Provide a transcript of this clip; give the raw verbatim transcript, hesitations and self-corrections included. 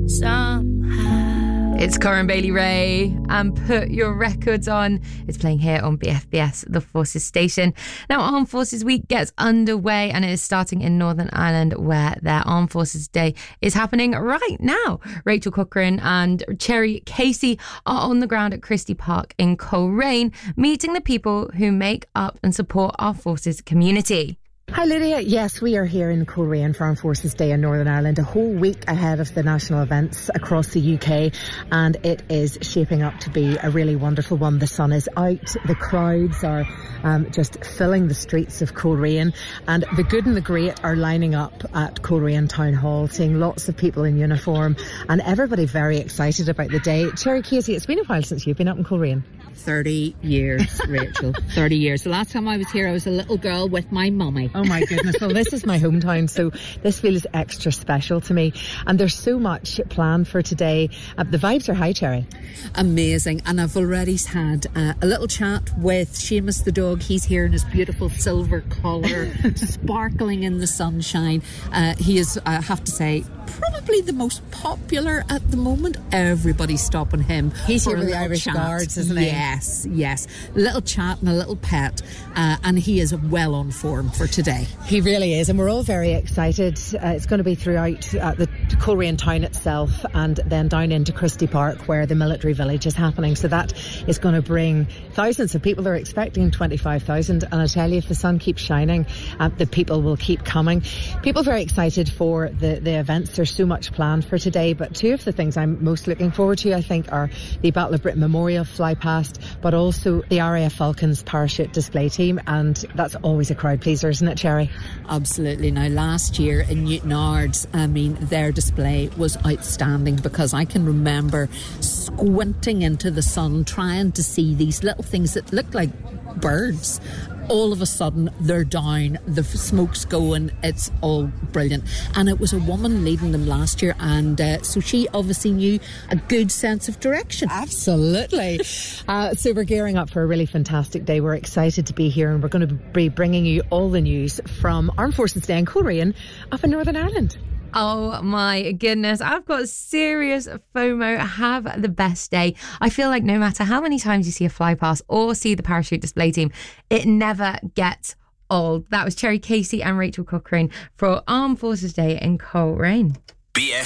somehow. It's Corin Bailey Ray and Put Your Records On. It's playing here on B F B S, The Forces station. Now, Armed Forces Week gets underway and it is starting in Northern Ireland, where their Armed Forces Day is happening right now. Rachel Cochrane and Cherry Casey are on the ground at Christie Park in Coleraine, meeting the people who make up and support our forces community. Hi Lydia, yes, we are here in Coleraine for Armed Forces Day in Northern Ireland, a whole week ahead of the national events across the U K, and it is shaping up to be a really wonderful one. The sun is out, the crowds are um, just filling the streets of Coleraine, and the good and the great are lining up at Coleraine Town Hall, seeing lots of people in uniform and everybody very excited about the day. Cherry Casey, it's been a while since you've been up in Coleraine. thirty years, Rachel. thirty years. The last time I was here, I was a little girl with my mummy. Oh my goodness. Well, this is my hometown, so this feels extra special to me. And there's so much planned for today. Uh, the vibes are high, Cherry. Amazing. And I've already had uh, a little chat with Seamus the dog. He's here in his beautiful silver collar, sparkling in the sunshine. Uh, he is, I have to say, probably the most popular at the moment. Everybody's stopping him. He's for here a with the little Irish chat. Guards, isn't he? Yes, yes. A little chat and a little pet. Uh, and he is well on form for today. He really is, and we're all very excited. Uh, it's going to be throughout uh, the Coleraine town itself and then down into Christie Park where the military village is happening. So that is going to bring thousands of people. They're expecting twenty-five thousand, and I tell you, if the sun keeps shining, uh, the people will keep coming. People are very excited for the, the events. There's so much planned for today, but two of the things I'm most looking forward to, I think, are the Battle of Britain Memorial fly past, but also the R A F Falcons parachute display team, and that's always a crowd pleaser, isn't it, Cherry? Absolutely. Now, last year in Newtownards, I mean, their display was outstanding, because I can remember squinting into the sun trying to see these little things that looked like birds. All of a sudden, they're down, the smoke's going, it's all brilliant. And it was a woman leading them last year, and uh, so she obviously knew a good sense of direction. Absolutely. uh, so we're gearing up for a really fantastic day. We're excited to be here, and we're going to be bringing you all the news from Armed Forces Day in Coleraine up in Northern Ireland. Oh my goodness, I've got serious FOMO. Have the best day. I feel like no matter how many times you see a fly past or see the parachute display team, it never gets old. That was Cherry Casey and Rachel Cochrane for Armed Forces Day in Coleraine. B F